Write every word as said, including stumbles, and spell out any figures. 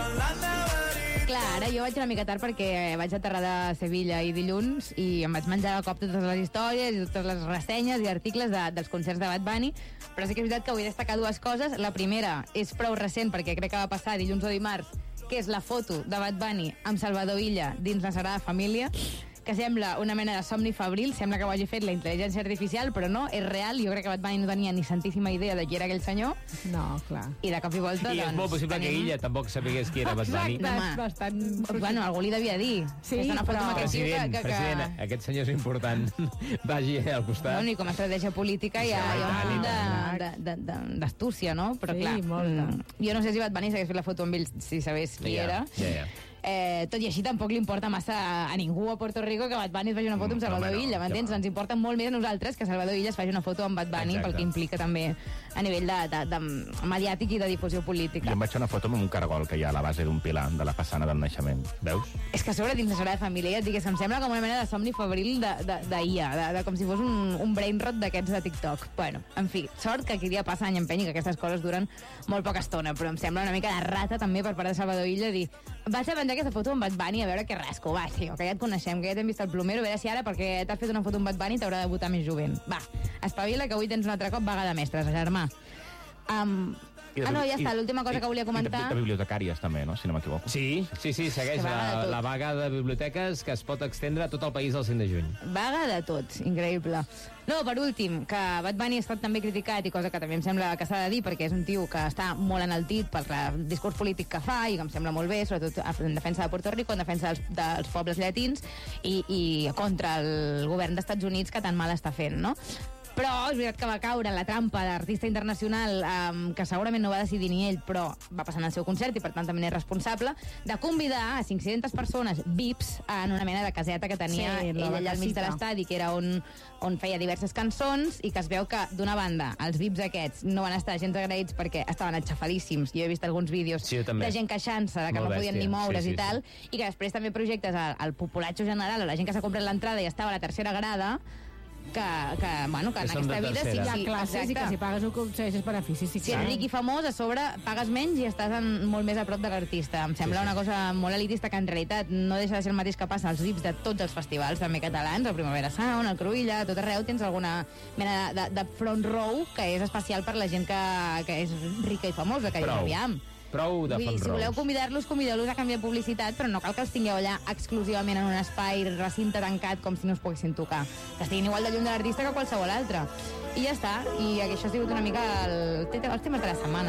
Clar, ara jo vaig una mica tard perquè vaig aterrar de Sevilla i dilluns i em vaig menjar de cop totes les històries i totes les ressenyes i articles de, dels concerts de Bad Bunny, però sí que és veritat que vull destacar dues coses. La primera és prou recent perquè crec que va passar dilluns o dimarts, que és la foto de Bad Bunny amb Salvador Illa dins la Sagrada Família, que sembla una mena de somni febril, sembla que ho hagi fet la intel·ligència artificial, però no, és real. Jo crec que Bad Bunny no tenia ni santíssima idea de qui era aquell senyor. No, clar. I de cop i volta, I doncs... és molt possible tenim... que ella tampoc sabigués qui era Bad Bunny. Exacte, és bastant... Bueno, algú li devia dir. Sí, és una foto però- amb aquest tio President, que, que, president, que... aquest senyor és important. Vagi al costat. Bueno, i com a estratègia política hi ha, hi ha un munt de- de- de- de- d'astúcia, no? Però Sí, clar, molta. mm, jo no sé si Bad Bunny s'hagués fet la foto amb ell si sabés qui Ja, era. ja, ja. Eh, tot i així tampoc li importa massa a, a ningú a Puerto Rico que Bad Bunny es faci una foto amb Mm, Salvador home, no, Illa, que m'entens? va. Ens importa molt més a nosaltres que Salvador Illa es faci una foto amb Bad Bunny, Exacte. pel que implica també a nivell de, de, de mediàtic i de difusió política. Jo em vaig fer una foto amb un cargol que hi ha a la base d'un pilar de la façana del naixement. Veus? És que a sobre dins la Sagrada Família, ja et dic, que em sembla com una mena de somni febril d'I A, de, de, de, com si fos un, un brain rot d'aquests de TikTok. Bueno, en fi, sort que aquí dia passa any empeny i que aquestes coses duren molt poca estona, però em sembla una mica de rata també per part de Salvador Illa dir vaig a penjar aquesta foto amb Bad Bunny a veure què rasco, va, tio, que ja et coneixem, que ja t'hem vist al plomero, a veure si ara perquè t'has fet una foto amb Bad Bunny t'haurà de votar més jovent. Va, espavila que avui tens un altre cop vaga de mestres, germà. Um, I de- ah, no, ja i- està, l'última cosa i- que volia I de, comentar... de bibliotecàries també, no? Si no m'equivoco. Sí, sí, sí, segueix És que vaga de la, tot. la vaga de biblioteques que es pot extendre a tot el país el cinc de juny. Vaga de tot, increïble. No, per últim, que Bad Bunny ha estat també criticat, i cosa que també em sembla que s'ha de dir, perquè és un tio que està molt enaltit pel el discurs polític que fa, i que em sembla molt bé, sobretot en defensa de Puerto Rico, en defensa dels, dels pobles llatins, i, i contra el govern dels Estats Units, que tan mal està fent, no? Però és veritat que va caure en la trampa d'artista internacional, um, que segurament no va decidir ni ell, però va passar en el seu concert i per tant també n'és responsable, de convidar a cinc-centes persones V I Ps en una mena de caseta que tenia Sí, ell la allà al mig de casita. l'estadi, que era on, on feia diverses cançons, i que es veu que, d'una banda, els V I Ps aquests no van estar gens agraïts perquè estaven aixafadíssims. Jo he vist alguns vídeos Sí, jo també. de gent queixant-se de que Molt no podien bèstia. ni moure's Sí, sí, i tal, sí. i que després també projectes al, al populatxo general, a la gent que s'ha comprat l'entrada i estava a la tercera grada, que, que, bueno, que en Que són de aquesta vida sí, tercera. Hi ha sí, classes i que exacte. si pagues un concessions beneficis, sí, Si clar. ets ric i famós, a sobre pagues menys i estàs en, molt més a prop de l'artista. Em sembla Sí, sí. una cosa molt elitista que en realitat no deixa de ser el mateix que passa als V I Ps de tots els festivals, també catalans, el Primavera Sound, el Cruïlla, a tot arreu tens alguna mena de, de, de front row que és especial per la gent que, que és rica i famosa, que dius, Prou. aviam. Prou de Vull dir, fan si voleu rows. convidar-los, convideu-los a canviar publicitat, però no cal que els tingueu allà exclusivament en un espai, recinte tancat, com si no es poguessin tocar. Que estiguin igual de lluny de l'artista que qualsevol altre. I ja està, i això ha sigut una mica el, els temes de la setmana.